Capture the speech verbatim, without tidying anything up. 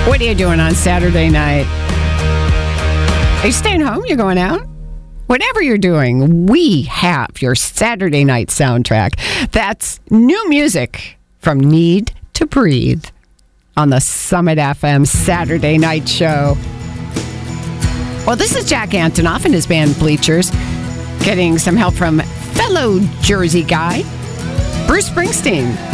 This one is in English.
What are you doing on Saturday night? Are you staying home? You're going out? Whatever you're doing, we have your Saturday night soundtrack. That's new music from Need to Breathe on the Summit F M Saturday Night Show. Well, this is Jack Antonoff and his band Bleachers, getting some help from fellow Jersey guy, Bruce Springsteen.